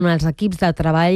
Els equips de treball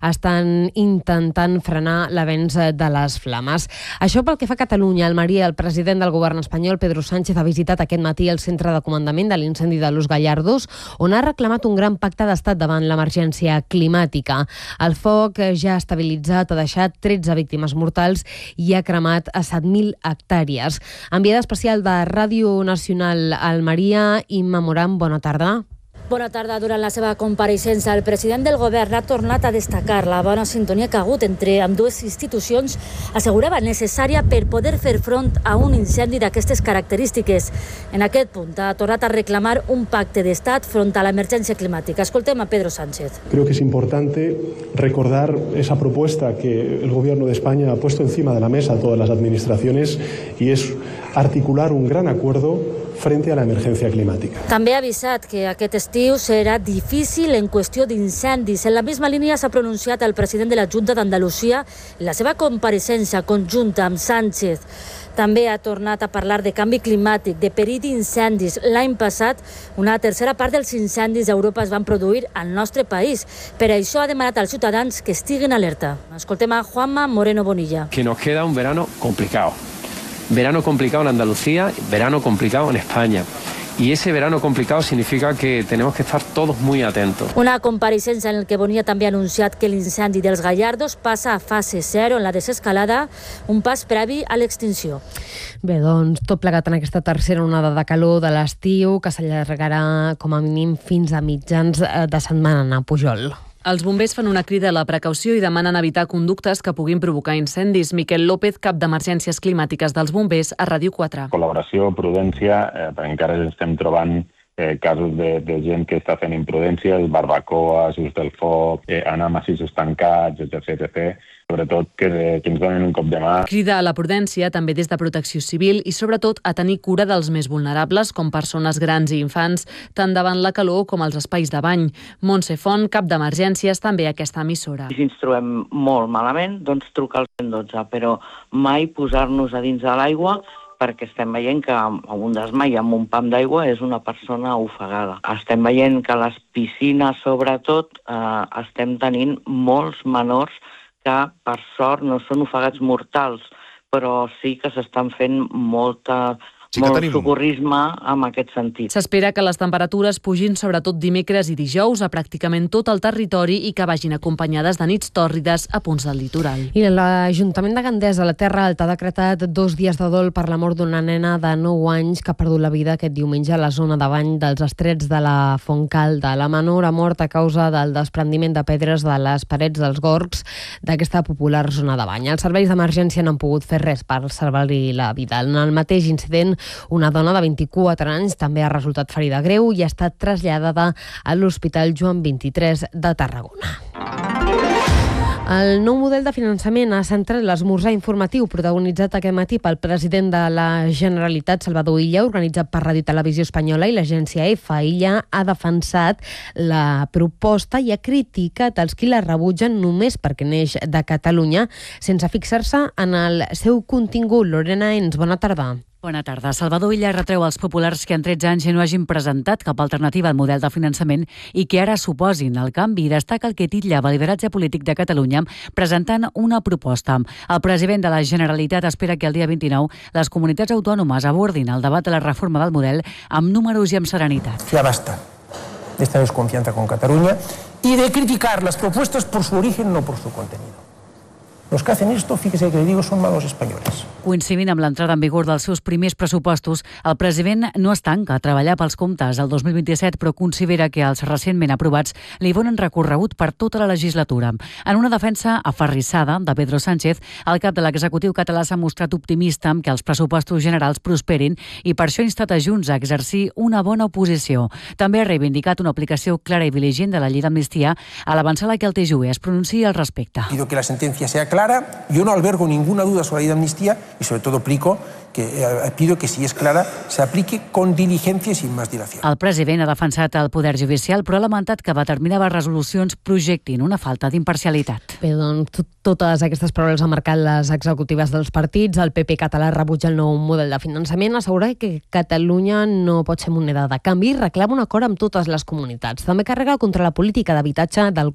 estan intentant frenar l'avenç de les flames. Això pel que fa a Catalunya. Almeria, el president del govern espanyol, Pedro Sánchez, ha visitat aquest matí el centre de comandament de l'incendi de Los Gallardos, on ha reclamat un gran pacte d'estat davant l'emergència climàtica. El foc ja ha estabilitzat, ha deixat 13 víctimes mortals i ha cremat a 7.000 hectàrees. Enviada especial de Ràdio Nacional a Almeria, Imma Moran, bona tarda. Bona tarda. Durant la seva compareixença, el president del govern ha tornat a destacar la bona sintonia que ha hagut entre ambdues institucions, assegurava necessària per poder fer front a un incendi d'aquestes característiques. En aquest punt ha tornat a reclamar un pacte d'estat front a l'emergència climàtica. Escoltem a Pedro Sánchez. Creo que es importante recordar esa propuesta que el Gobierno de España ha puesto encima de la mesa a todas las administraciones y es articular un gran acuerdo frente a la emergencia climática. També ha avisat que aquest estiu serà difícil en qüestió d'incendis. En la misma línia s'ha pronunciat el president de la Junta d'Andalusia en la seva compareixença conjunta amb Sánchez. També ha tornat a parlar de canvi climàtic, de perill d'incendis. L'any passat, una tercera part dels incendis d'Europa es van produir al nostre país. Per això ha demanat als ciutadans que estiguin alerta. Escoltem a Juanma Moreno Bonilla. Que nos queda un verano complicado. Verano complicado en Andalucía, verano complicado en España. Y ese verano complicado significa que tenemos que estar todos muy atentos. Una compareixença en què Bonilla també ha anunciat que l'incendi dels Gallardos passa a fase 0 en la desescalada, un pas previ a l'extinció. Bé, doncs, tot plegat en aquesta tercera onada de calor de l'estiu, que s'allargarà com a mínim fins a mitjans de setmana a Pujol. Els bombers fan una crida a la precaució i demanen evitar conductes que puguin provocar incendis. Miquel López, cap d'emergències climàtiques dels bombers, a Ràdio 4. Col·laboració, prudència, perquè encara estem trobant casos de gent que està fent imprudències, barbacoes, ús del foc, anar a massissos tancats, etc. Sobretot que ens donin un cop de mà. Crida a la prudència també des de Protecció Civil i sobretot a tenir cura dels més vulnerables, com persones grans i infants, tant davant la calor com als espais de bany. Montse Font, cap d'emergències, també a aquesta emissora. Si ens trobem molt malament, doncs trucar al 112, però mai posar-nos a dins de l'aigua perquè estem veient que amb un desmai, amb un pam d'aigua, és una persona ofegada. Estem veient que a les piscines, sobretot, estem tenint molts menors que, per sort, no són ofegats mortals, però sí que s'estan fent molt socorrisme en aquest sentit. S'espera que les temperatures pugin sobretot dimecres i dijous a pràcticament tot el territori i que vagin acompanyades de nits tòrrides a punts del litoral. I l'Ajuntament de Gandesa, a la Terra Alta, ha decretat 2 dies de dol per la mort d'una nena de 9 anys que ha perdut la vida aquest diumenge a la zona de bany dels estrets de la Fontcalda. La menor ha mort a causa del desprendiment de pedres de les parets dels gorgs d'aquesta popular zona de bany. Els serveis d'emergència no han pogut fer res per salvar-li la vida. En el mateix incident, una dona de 24 anys també ha resultat ferida greu i ha estat traslladada a l'Hospital Joan XXIII de Tarragona. El nou model de finançament ha centrat l'esmorzar informatiu protagonitzat aquest matí pel president de la Generalitat, Salvador Illa, organitzat per Ràdio Televisió Espanyola i l'agència EFA. Illa ha defensat la proposta i ha criticat els qui la rebutgen només perquè neix de Catalunya, sense fixar-se en el seu contingut. Lorena Ens, bona tarda. Bona tarda. Salvador Illa retreu als populars que en 13 anys no hagin presentat cap alternativa al model de finançament i que ara suposin el canvi. Destaca el que titllava lideratge polític de Catalunya presentant una proposta. El president de la Generalitat espera que el dia 29 les comunitats autònomes abordin el debat de la reforma del model amb números i amb serenitat. Ya basta de esta desconfianza con Cataluña y de criticar las propuestas por su origen, no por su contenido. Los que hacen esto, fíjese que le digo, son malos españoles. Coincidint amb l'entrada en vigor dels seus primers pressupostos, el president no es tanca a treballar pels comptes del 2027, però considera que els recentment aprovats li donen recorregut per tota la legislatura. En una defensa aferrissada de Pedro Sánchez, el cap de l'executiu català s'ha mostrat optimista amb que els pressupostos generals prosperin i per això ha instat a Junts a exercir una bona oposició. També ha reivindicat una aplicació clara i diligent de la llei d'amnistia a l'avançar la que el TJUE es pronunciï al respecte. Pido que la sentencia sea clara, yo no albergo ninguna duda sobre la ley de amnistía y sobre todo pido que si es clara se aplique con diligencia y sin más dilación. El president ha defensat el poder judicial però ha lamentat que determinades resolucions projectin una falta d'imparcialitat. Bé, doncs totes aquestes paraules han marcat les executives dels partits. El PP català rebutja el nou model de finançament, assegura que Catalunya no pot ser moneda de canvi i reclama un acord amb totes les comunitats. També carrega contra la política d'habitatge del